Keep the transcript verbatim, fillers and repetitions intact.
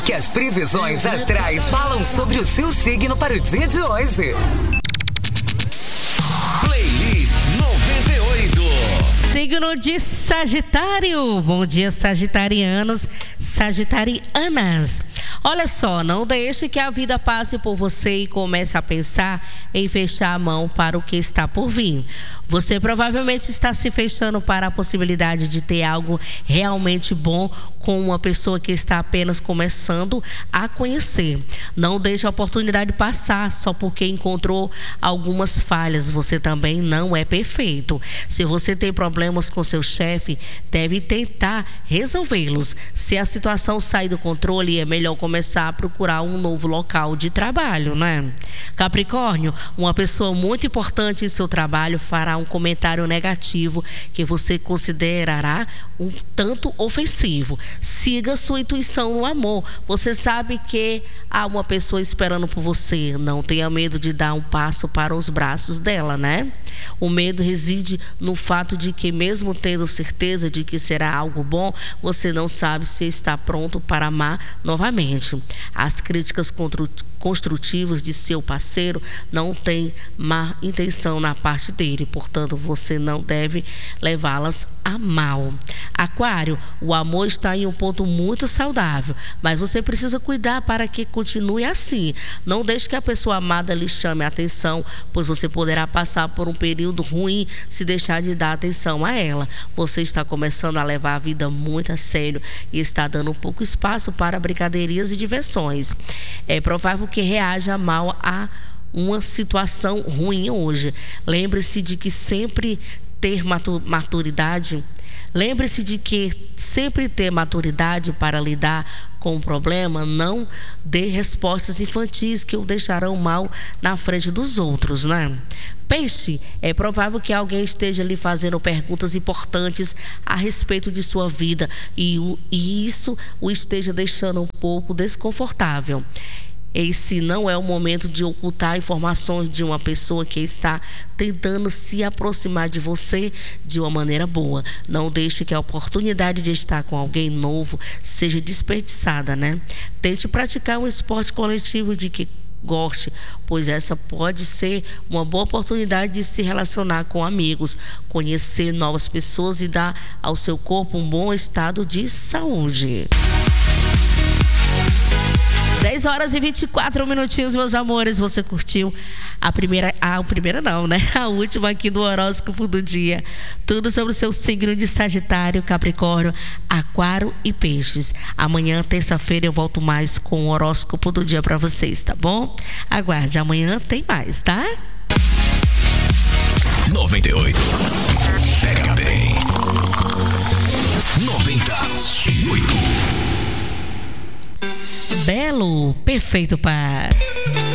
Que as previsões astrais falam sobre o seu signo para o dia de hoje. Playlist noventa e oito. Signo de Sagitário. Bom dia, sagitarianos, sagitarianas. Olha só, não deixe que a vida passe por você e comece a pensar em fechar a mão para o que está por vir. Você provavelmente está se fechando para a possibilidade de ter algo realmente bom com uma pessoa que está apenas começando a conhecer. Não deixe a oportunidade passar só porque encontrou algumas falhas. Você também não é perfeito. Se você tem problemas com seu chefe, deve tentar resolvê-los. Se a situação sair do controle, é melhor começar a procurar um novo local de trabalho, né? Capricórnio, uma pessoa muito importante em seu trabalho fará um comentário negativo que você considerará um tanto ofensivo. Siga sua intuição no amor. Você sabe que há uma pessoa esperando por você. Não tenha medo de dar um passo para os braços dela, né? O medo reside no fato de que, mesmo tendo certeza de que será algo bom, você não sabe se está pronto para amar novamente. As críticas construtivas de seu parceiro não têm má intenção na parte dele, portanto, você não deve levá-las a mal. Aquário, o amor está em um ponto muito saudável, mas você precisa cuidar para que continue assim. Não deixe que a pessoa amada lhe chame a atenção, pois você poderá passar por um período ruim se deixar de dar atenção a ela. Você está começando a levar a vida muito a sério e está dando um pouco espaço para brincadeiras e diversões. É provável que reaja mal a uma situação ruim hoje. Lembre-se de que sempre ter maturidade Lembre-se de que sempre ter maturidade para lidar com o problema. Não dê respostas infantis que o deixarão mal na frente dos outros, né? Peixe, é provável que alguém esteja lhe fazendo perguntas importantes a respeito de sua vida e, o, e isso o esteja deixando um pouco desconfortável. Esse não é o momento de ocultar informações de uma pessoa que está tentando se aproximar de você de uma maneira boa. Não deixe que a oportunidade de estar com alguém novo seja desperdiçada, né? Tente praticar um esporte coletivo de que goste, pois essa pode ser uma boa oportunidade de se relacionar com amigos, conhecer novas pessoas e dar ao seu corpo um bom estado de saúde. dez horas e vinte e quatro minutinhos, meus amores. Você curtiu a primeira, a primeira não, né? A última aqui do horóscopo do dia. Tudo sobre o seu signo de Sagitário, Capricórnio, Aquário e Peixes. Amanhã, terça-feira, eu volto mais com o horóscopo do dia para vocês, tá bom? Aguarde, amanhã tem mais, tá? noventa e oito. Pega bem. noventa e oito. Belo, perfeito par.